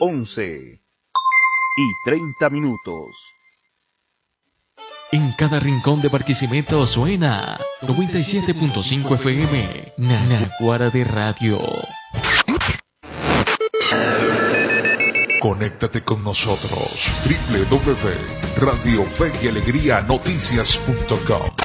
11:30. En cada rincón de Barquisimeto suena 97.5 FM, Naguara de Radio. Conéctate con nosotros, www.radiofeyalegrianoticias.com.